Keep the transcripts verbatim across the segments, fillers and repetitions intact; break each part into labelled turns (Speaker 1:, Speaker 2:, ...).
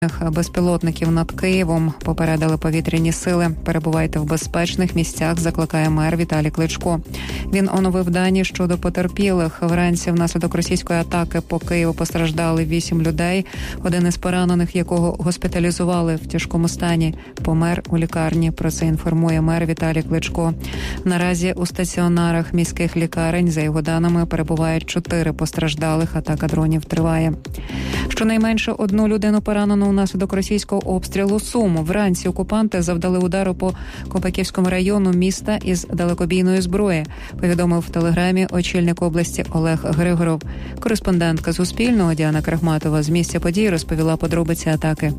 Speaker 1: безпілотників над Києвом попередили повітряні сили. Перебувайте в безпечних місцях, закликає мер Віталій Кличко. Він оновив дані щодо потерпілих. Вранці внаслідок російської атаки по Києву постраждали вісім людей. Один із поранених, якого госпіталізували в тяжкому стані, помер у лікарні. Про це інформує мер Віталій Кличко. Наразі у стаціонарах міських лікарень, за його даними, перебувають чотири постраждалих. Атака дронів триває. Щонайменше одну людину поранено внаслідок російського обстрілу Сум. Вранці окупанти завдали удару по Копаківському району міста із далекобійної зброї, повідомив в телеграмі очільник області Олег Григоров. Кореспондентка Суспільного Діана Крахматова з місця подій розповіла подробиці атаки.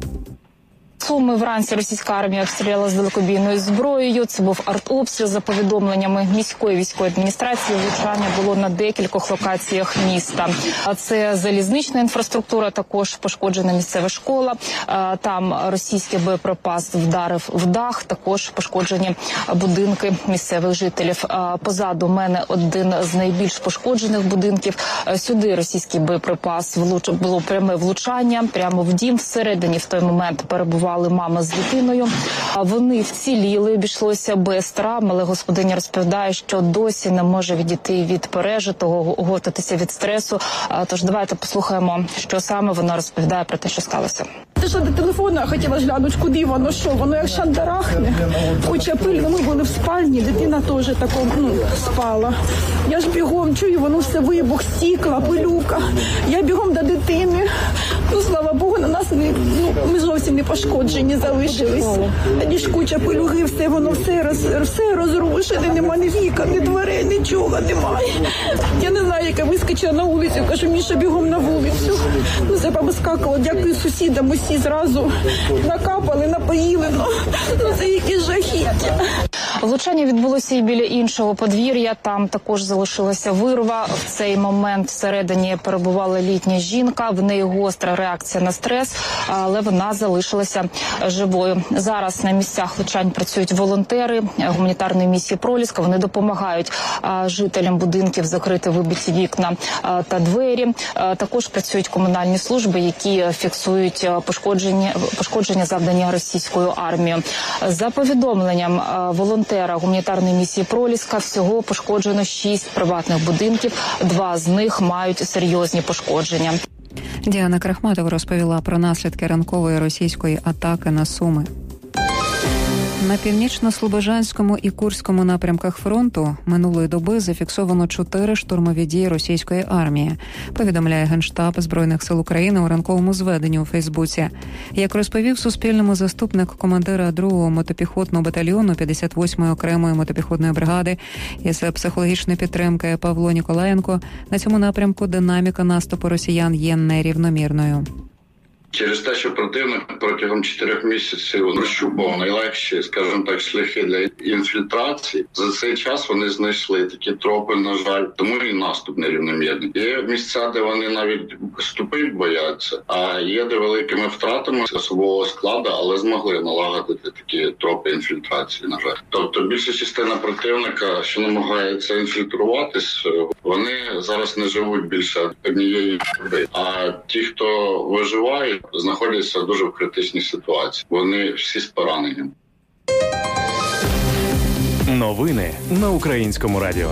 Speaker 2: Суми вранці російська армія обстріляла з далекобійною зброєю. Це був артобстріл. За повідомленнями міської військової адміністрації, влучання було на декількох локаціях міста. Це залізнична інфраструктура, також пошкоджена місцева школа. Там російський боєприпас вдарив в дах, також пошкоджені будинки місцевих жителів. Позаду мене один з найбільш пошкоджених будинків. Сюди російський боєприпас влучив, було пряме влучання, прямо в дім. Всередині в той момент перебував мама з дитиною. Вони вціліли, обійшлося без травм, але господиня розповідає, що досі не може відійти від пережитого, оговтатися від стресу. Тож давайте послухаємо, що саме вона розповідає про те, що сталося.
Speaker 3: Ти що, до телефону хотіла глянути, куди воно, що? Воно як шандарахне, куча пиль, ми були в спальні, дитина теж тако, ну, спала. Я ж бігом чую, воно все вибух, стікла, пилюка. Я бігом до дитини. Ну, слава Богу, на нас не, ну, ми зовсім не пошкоджені залишились. Тоді ж куча пилюги, все, воно все, роз, все розрушене, нема ні вікон, ні дверей, нічого немає. Я не знаю, як я вискочила на вулицю, кажу, Міша, бігом на вулицю. Ну, все повискакало, дякую сусідам, усі зразу накапали, напоїли, ну, ну це якісь жахіття.
Speaker 2: Влучання відбулося і біля іншого подвір'я, там також залишилася вирва. В цей момент всередині перебувала літня жінка, в неї гостра реакція на стрес, але вона залишилася живою. Зараз на місцях влучань працюють волонтери гуманітарної місії «Проліска». Вони допомагають жителям будинків закрити вибиті вікна та двері. Також працюють комунальні служби, які фіксують пошкодження, пошкодження завдані російською армією. За повідомленням волонтера гуманітарної місії «Проліска», всього пошкоджено шість приватних будинків, два з них мають серйозні пошкодження.
Speaker 1: Діана Крахматова розповіла про наслідки ранкової російської атаки на Суми. На північно-слобожанському і Курському напрямках фронту минулої доби зафіксовано чотири штурмові дії російської армії, повідомляє Генштаб Збройних сил України у ранковому зведенні у Фейсбуці. Як розповів Суспільному заступник командира другого мотопіхотного батальйону п'ятдесят восьмої окремої мотопіхотної бригади із психологічної підтримки Павло Ніколаєнко, на цьому напрямку динаміка наступу росіян є нерівномірною.
Speaker 4: Через те, що противник протягом чотирьох місяців розщупував найлегші, скажімо так, шляхи для інфільтрації, за цей час вони знайшли такі тропи, на жаль, тому і наступ нерівномірний. Є місця, де вони навіть ступить бояться, а є де великими втратами особового складу, але змогли налагодити такі тропи інфільтрації, на жаль. Тобто більша частина противника, що намагається інфільтруватись, вони зараз не живуть більше однієї доби. А ті, хто виживає, знаходяться дуже в критичній ситуації. Вони всі з пораненням.
Speaker 5: Новини на Українському радіо.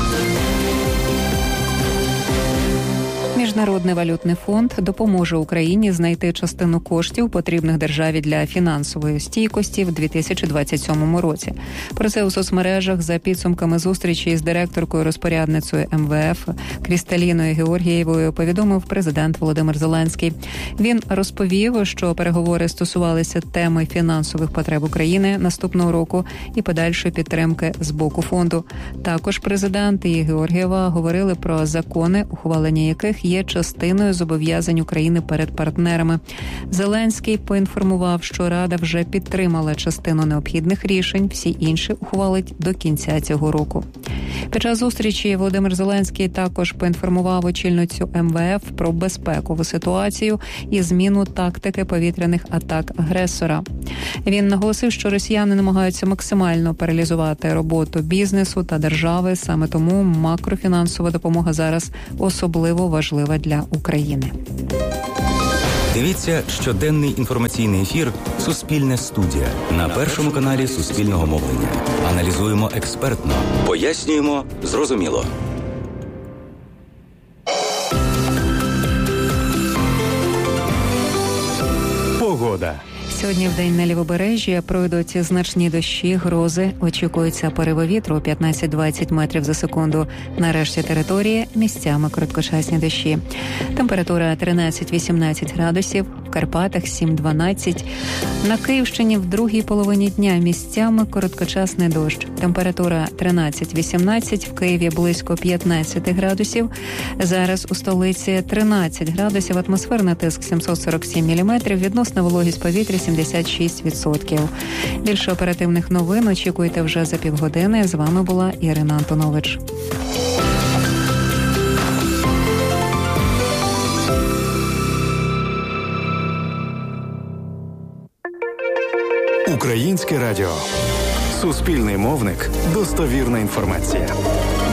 Speaker 1: Міжнародний валютний фонд допоможе Україні знайти частину коштів, потрібних державі для фінансової стійкості в дві тисячі двадцять сьомому році. Про це у соцмережах за підсумками зустрічі із директоркою-розпорядницею ем ве еф Крісталіною Георгієвою повідомив президент Володимир Зеленський. Він розповів, що переговори стосувалися теми фінансових потреб України наступного року і подальшої підтримки з боку фонду. Також президент і Георгієва говорили про закони, ухвалення яких є частиною зобов'язань України перед партнерами. Зеленський поінформував, що Рада вже підтримала частину необхідних рішень, всі інші ухвалить до кінця цього року. Під час зустрічі Володимир Зеленський також поінформував очільницю ем ве еф про безпекову ситуацію і зміну тактики повітряних атак агресора. Він наголосив, що росіяни намагаються максимально паралізувати роботу бізнесу та держави, саме тому макрофінансова допомога зараз особливо важлива для України.
Speaker 6: Дивіться щоденний інформаційний ефір «Суспільне студія» на Першому каналі Суспільного мовлення. Аналізуємо експертно, пояснюємо зрозуміло.
Speaker 5: Погода.
Speaker 1: Сьогодні в день на Лівобережжі пройдуть значні дощі, грози. Очікується пориви вітру п'ятнадцять-двадцять метрів за секунду. На решті території місцями короткочасні дощі. Температура тринадцять-вісімнадцять градусів, в Карпатах сім-дванадцять. На Київщині в другій половині дня місцями короткочасний дощ. Температура тринадцять-вісімнадцять, в Києві близько п'ятнадцять градусів. Зараз у столиці тринадцять градусів, атмосферний тиск сімсот сорок сім міліметрів, відносна вологість повітря сімдесят шість відсотків. Більше оперативних новин очікуйте вже за півгодини. З вами була Ірина Антонович.
Speaker 5: Українське радіо. Суспільний мовник. Достовірна інформація.